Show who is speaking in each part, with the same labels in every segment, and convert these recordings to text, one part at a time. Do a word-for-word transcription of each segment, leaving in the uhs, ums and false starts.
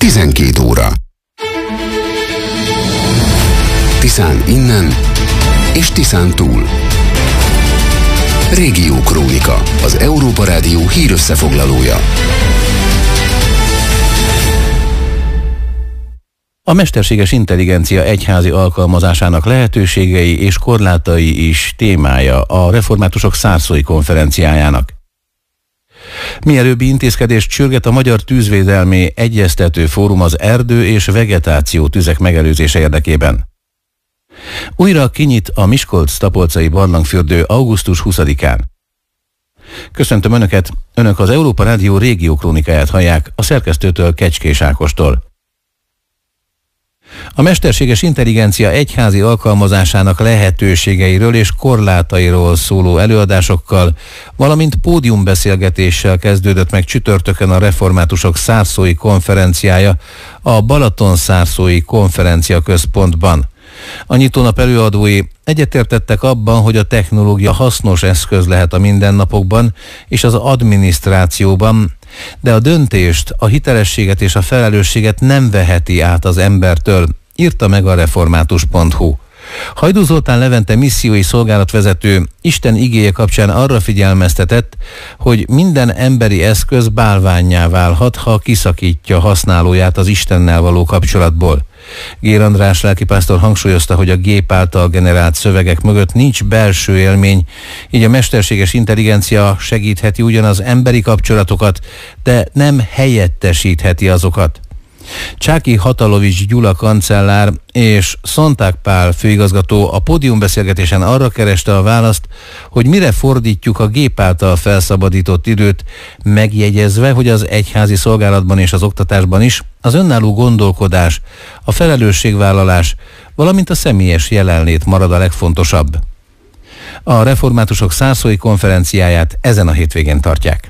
Speaker 1: tizenkét óra. Tiszán innen és Tiszán túl. Régiókrónika, az Európa Rádió hírösszefoglalója.
Speaker 2: A mesterséges intelligencia egyházi alkalmazásának lehetőségei és korlátai is témája a reformátusok szárszói konferenciájának. Mielőbbi intézkedést sürget a Magyar Tűzvédelmi Egyeztető Fórum az erdő és vegetáció tüzek megelőzése érdekében. Újra kinyit a Miskolc-Tapolcai barlangfürdő augusztus huszadikán. Köszöntöm Önöket, Önök az Európa Rádió régiókrónikáját hallják a szerkesztőtől, Kecskés Ákostól. A mesterséges intelligencia egyházi alkalmazásának lehetőségeiről és korlátairól szóló előadásokkal, valamint pódiumbeszélgetéssel kezdődött meg csütörtökön a reformátusok szárszói konferenciája a Balaton-szárszói konferencia központban. A nyitónap előadói egyetértettek abban, hogy a technológia hasznos eszköz lehet a mindennapokban és az adminisztrációban, de a döntést, a hitelességet és a felelősséget nem veheti át az embertől, írta meg a református pont hu. Hajdú Zoltán Levente missziói szolgálatvezető Isten igéje kapcsán arra figyelmeztetett, hogy minden emberi eszköz bálvánnyá válhat, ha kiszakítja használóját az Istennel való kapcsolatból. Gér András lelkipásztor hangsúlyozta, hogy a gép által generált szövegek mögött nincs belső élmény, így a mesterséges intelligencia segítheti ugyan az emberi kapcsolatokat, de nem helyettesítheti azokat. Csáki Hatalovics Gyula kancellár és Szonták Pál főigazgató a pódiumbeszélgetésen arra kereste a választ, hogy mire fordítjuk a gép által felszabadított időt, megjegyezve, hogy az egyházi szolgálatban és az oktatásban is az önálló gondolkodás, a felelősségvállalás, valamint a személyes jelenlét marad a legfontosabb. A reformátusok szárszói konferenciáját ezen a hétvégén tartják.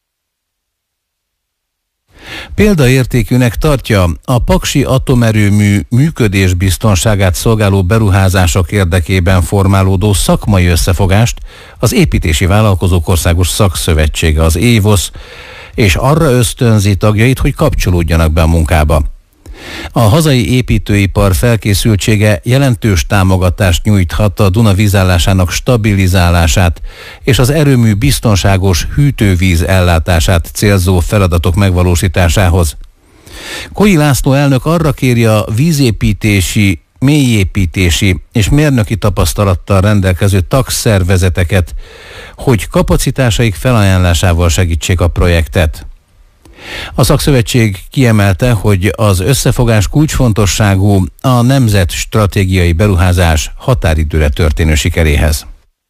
Speaker 2: Példaértékűnek tartja a paksi atomerőmű működésbiztonságát szolgáló beruházások érdekében formálódó szakmai összefogást az Építési Vállalkozók Országos Szakszövetsége, az évosz, és arra ösztönzi tagjait, hogy kapcsolódjanak be a munkába. A hazai építőipar felkészültsége jelentős támogatást nyújthat a Duna vízállásának stabilizálását és az erőmű biztonságos hűtővíz ellátását célzó feladatok megvalósításához. Koi László elnök arra kéri a vízépítési, mélyépítési és mérnöki tapasztalattal rendelkező tagszervezeteket, hogy kapacitásaik felajánlásával segítsék a projektet. A szakszövetség kiemelte, hogy az összefogás kulcsfontosságú a nemzet stratégiai beruházás határidőre történő sikeréhez.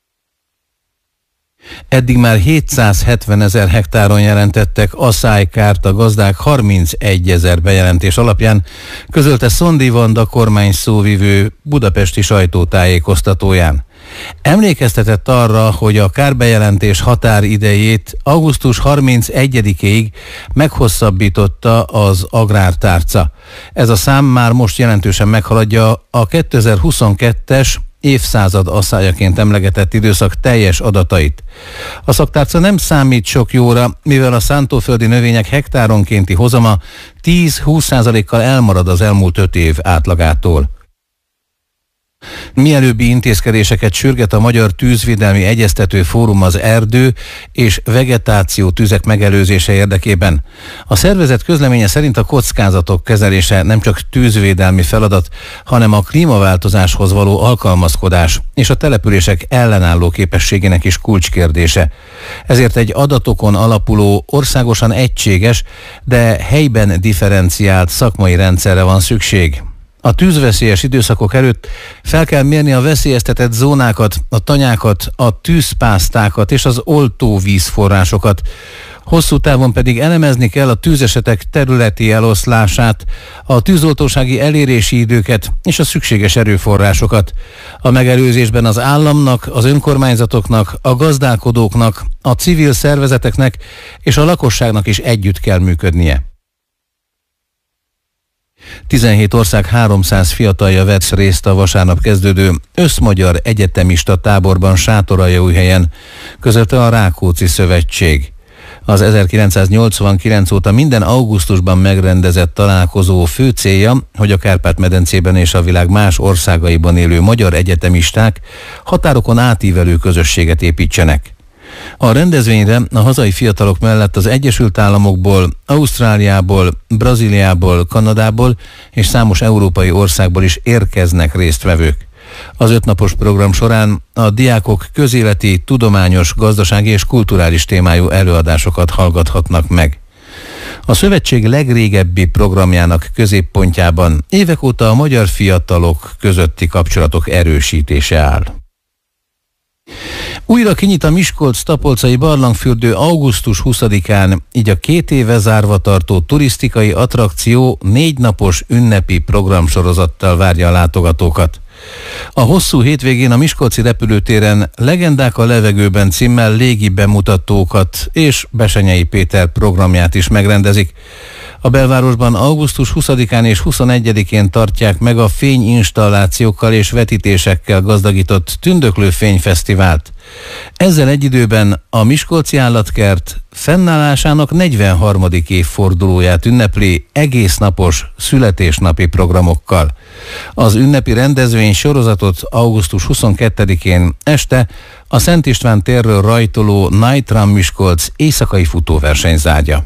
Speaker 2: Eddig már hétszázhetvenezer hektáron jelentettek aszálykárt a gazdák harmincegyezer bejelentés alapján, közölte Szondi Vanda kormány szóvivő budapesti sajtótájékoztatóján. Emlékeztetett arra, hogy a kárbejelentés határidejét augusztus harmincegyedikéig meghosszabbította az agrártárca. Ez a szám már most jelentősen meghaladja a kétezer-huszonkettes évszázad asszályaként emlegetett időszak teljes adatait. A szaktárca nem számít sok jóra, mivel a szántóföldi növények hektáronkénti hozama tíz-húsz százalékkal elmarad az elmúlt öt év átlagától. Mielőbbi intézkedéseket sürget a Magyar Tűzvédelmi Egyeztető Fórum az erdő és vegetáció tüzek megelőzése érdekében. A szervezet közleménye szerint a kockázatok kezelése nem csak tűzvédelmi feladat, hanem a klímaváltozáshoz való alkalmazkodás és a települések ellenálló képességének is kulcskérdése. Ezért egy adatokon alapuló, országosan egységes, de helyben differenciált szakmai rendszerre van szükség. A tűzveszélyes időszakok előtt fel kell mérni a veszélyeztetett zónákat, a tanyákat, a tűzpásztákat és az oltóvízforrásokat. Hosszú távon pedig elemezni kell a tűzesetek területi eloszlását, a tűzoltósági elérési időket és a szükséges erőforrásokat. A megelőzésben az államnak, az önkormányzatoknak, a gazdálkodóknak, a civil szervezeteknek és a lakosságnak is együtt kell működnie. tizenhét ország háromszáz fiatalja vett részt a vasárnap kezdődő összmagyar egyetemista táborban Sátoraljaújhelyen, közölte a Rákóczi Szövetség. Az ezerkilencszáznyolcvankilenc óta minden augusztusban megrendezett találkozó fő célja, hogy a Kárpát-medencében és a világ más országaiban élő magyar egyetemisták határokon átívelő közösséget építsenek. A rendezvényre a hazai fiatalok mellett az Egyesült Államokból, Ausztráliából, Brazíliából, Kanadából és számos európai országból is érkeznek résztvevők. Az ötnapos program során a diákok közéleti, tudományos, gazdasági és kulturális témájú előadásokat hallgathatnak meg. A szövetség legrégebbi programjának középpontjában évek óta a magyar fiatalok közötti kapcsolatok erősítése áll. Újra kinyit a Miskolc-Tapolcai barlangfürdő augusztus huszadikán, így a két éve zárva tartó turisztikai attrakció négy napos ünnepi programsorozattal várja a látogatókat. A hosszú hétvégén a miskolci repülőtéren Legendák a levegőben címmel légi bemutatókat és Besenyei Péter programját is megrendezik. A belvárosban augusztus huszadikán és huszonegyedikén tartják meg a fényinstallációkkal és vetítésekkel gazdagított Tündöklő Fényfesztivált. Ezzel egy időben a Miskolci Állatkert fennállásának negyvenharmadik évfordulóját ünnepli egésznapos születésnapi programokkal. Az ünnepi rendezvény sorozatot augusztus huszonkettedikén este a Szent István térről rajtoló Night Run Miskolc éjszakai futóverseny zárja.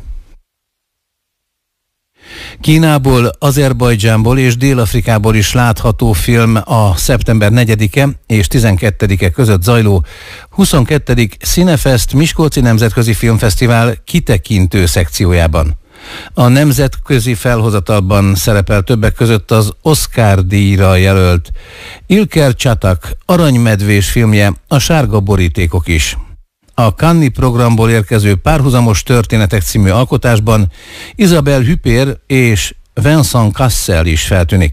Speaker 2: Kínából, Azerbajdzsánból és Dél-Afrikából is látható film a szeptember negyedike és tizenkettedike között zajló huszonkettő Cinefest Miskolci Nemzetközi Filmfesztivál kitekintő szekciójában. A nemzetközi felhozatalban szerepel többek között az Oscar-díjra jelölt Ilker Csatak aranymedvés filmje, A sárga borítékok is. A Cannes programból érkező Párhuzamos történetek című alkotásban Isabelle Huppert és Vincent Cassel is feltűnik.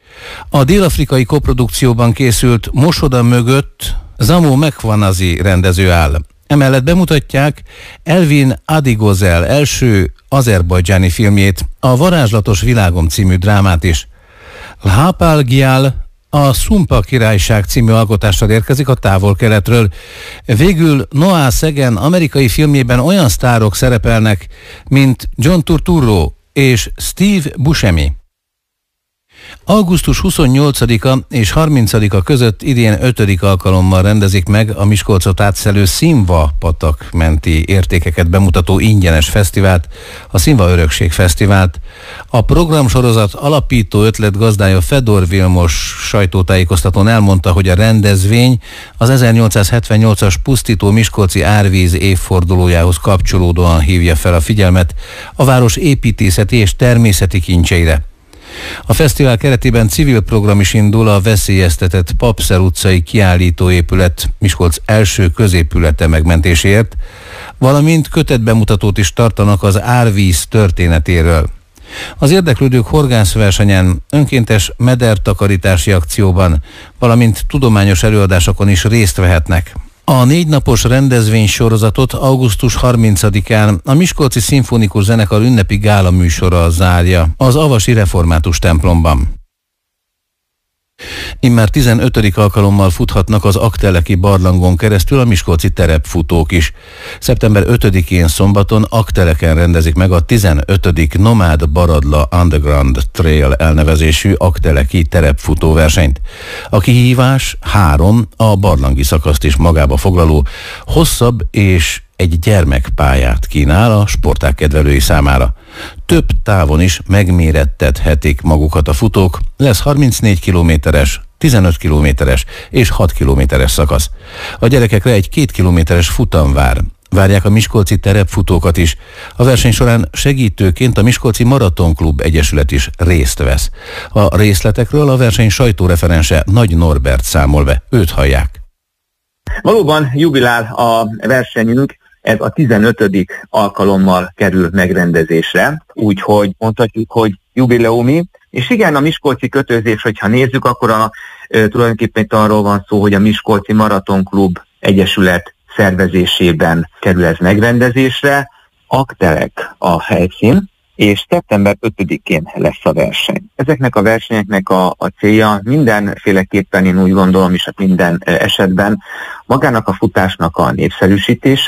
Speaker 2: A dél-afrikai koprodukcióban készült Mosoda mögött Zamo Mekvanazi rendező áll. Emellett bemutatják Elvin Adigozel első azerbajdzsáni filmjét, a Varázslatos világom című drámát is. Lhapal Gyal a Szumpa királyság című alkotással érkezik a távol-keletről. Végül Noah Szegen amerikai filmjében olyan sztárok szerepelnek, mint John Turturro és Steve Buscemi. augusztus huszonnyolcadika és harmincadika között idén ötödik alkalommal rendezik meg a Miskolcot átszelő Színva patak menti értékeket bemutató ingyenes fesztivált, a Színva Örökség Fesztivált. A programsorozat alapító ötletgazdája Fedor Vilmos sajtótájékoztatón elmondta, hogy a rendezvény az ezernyolcszázhetvennyolcas pusztító miskolci árvíz évfordulójához kapcsolódóan hívja fel a figyelmet a város építészeti és természeti kincseire. A fesztivál keretében civil program is indul a veszélyeztetett Papszer utcai kiállítóépület Miskolc első középülete megmentéséért, valamint kötetbemutatót is tartanak az árvíz történetéről. Az érdeklődők horgászversenyen, önkéntes medertakarítási akcióban, valamint tudományos előadásokon is részt vehetnek. A négy napos rendezvény sorozatot augusztus harmincadikán a Miskolci Szimfonikus Zenekar ünnepi gála műsora zárja az Avasi Református templomban. Immár tizenötödik alkalommal futhatnak az Akteleki barlangon keresztül a miskolci terepfutók is. szeptember ötödikén szombaton Akteleken rendezik meg a tizenötödik Nomád Baradla Underground Trail elnevezésű akteleki terepfutóversenyt. A kihívás három a barlangi szakaszt is magába foglaló, hosszabb és egy gyermekpályát kínál a sportág kedvelői számára. Több távon is megmérettethetik magukat a futók, lesz harmincnégy kilométeres, tizenöt kilométeres és hat kilométeres szakasz. A gyerekekre egy két kilométeres futam vár. Várják a miskolci terepfutókat is. A verseny során segítőként a Miskolci Maratonklub Egyesület is részt vesz. A részletekről a verseny sajtóreferense Nagy Norbert számol be. Őt hallják.
Speaker 3: Valóban jubilál a versenyünk, ez a tizenötödik alkalommal kerül megrendezésre, úgyhogy mondhatjuk, hogy jubileumi. És igen, a miskolci kötőzés, hogyha nézzük, akkor a, e, tulajdonképpen arról van szó, hogy a Miskolci Maratonklub Egyesület szervezésében kerül ez megrendezésre. Aktelek a helyszín, és szeptember ötödikén lesz a verseny. Ezeknek a versenyeknek a, a célja mindenféleképpen, én úgy gondolom is, minden esetben magának a futásnak a népszerűsítése,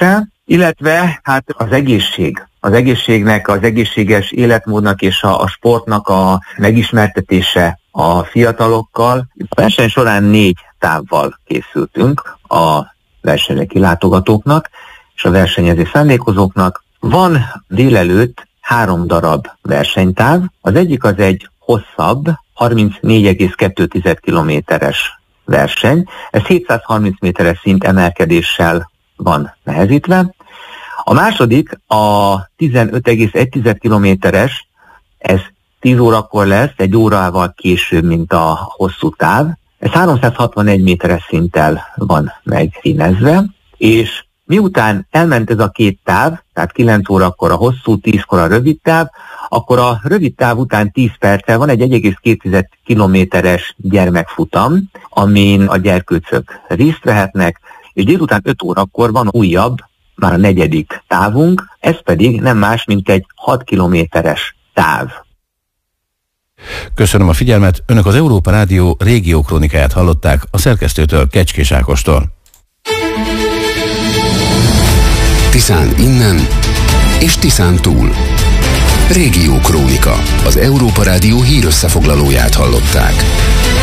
Speaker 3: illetve hát az egészség. Az egészségnek, az egészséges életmódnak és a, a sportnak a megismertetése a fiatalokkal. A verseny során négy távval készültünk a versenyre kilátogatóknak és a versenyező szándékozóknak. Van délelőtt három darab versenytáv. Az egyik az egy hosszabb, harmincnégy egész kettő kilométeres verseny. Ez hétszázharminc méteres szint emelkedéssel van nehezítve. A második a tizenöt egész egy kilométeres, ez tíz órakor lesz, egy órával később, mint a hosszú táv. Ez háromszázhatvanegy méteres szinttel van megszínezve, és miután elment ez a két táv, tehát kilenc órakor a hosszú, tízkor a rövid táv, akkor a rövid táv után tíz perccel van egy egy egész két kilométeres gyermekfutam, amin a gyerkőcök részt vehetnek, és délután öt órakor van újabb, már a negyedik távunk, ez pedig nem más, mint egy hat kilométeres táv.
Speaker 2: Köszönöm a figyelmet, Önök az Európa Rádió régiókrónikáját hallották a szerkesztőtől, Kecskés Ákostól.
Speaker 1: Tiszán innen és Tiszán túl. Régiókrónika, az Európa Rádió hírösszefoglalóját hallották.